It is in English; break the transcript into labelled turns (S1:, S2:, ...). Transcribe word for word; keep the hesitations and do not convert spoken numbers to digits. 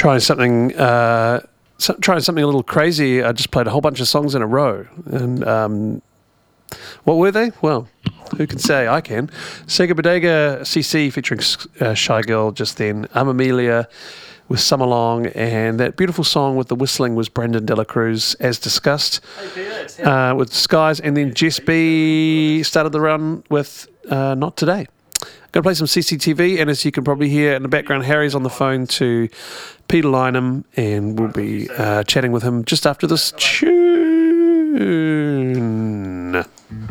S1: trying something, uh, so, trying something a little crazy. I just played a whole bunch of songs in a row, and um, what were they? Well, who can say? I can. Sega Bodega C C featuring uh, Shy Girl just then. I'm Amelia with Summer Long, and that beautiful song with the whistling was Brendan Dela Cruz, as discussed, uh, with Skies, and then Jess B started the run with uh, Not Today. Going to play some C C T V, and as you can probably hear in the background, Harry's on the phone to Peter Lynham, and we'll be uh, chatting with him just after this tune.